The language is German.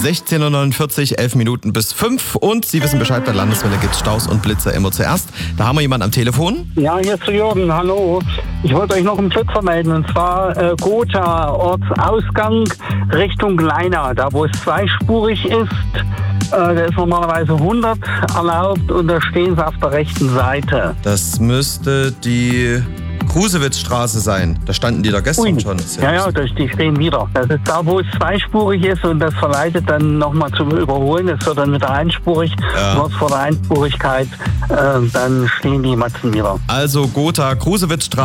16:49 Uhr, 11 Minuten bis 5. Und Sie wissen Bescheid, bei Landeswelle gibt es Staus und Blitze immer zuerst. Da haben wir jemanden am Telefon. Ja, hier ist der Jürgen, hallo. Ich wollte euch noch einen Blitz vermelden, und zwar Gotha, Ortsausgang Richtung Leina, da wo es zweispurig ist. Da ist normalerweise 100 erlaubt und da stehen sie auf der rechten Seite. Das müsste die Krusewitzstraße sein. Da standen die da gestern schon. Ja, die stehen wieder. Das ist da, wo es zweispurig ist und das verleitet dann nochmal zum Überholen. Es wird dann wieder einspurig. Kurz vor der Einspurigkeit, dann stehen die Matzen wieder. Also Gotha, Krusewitzstraße.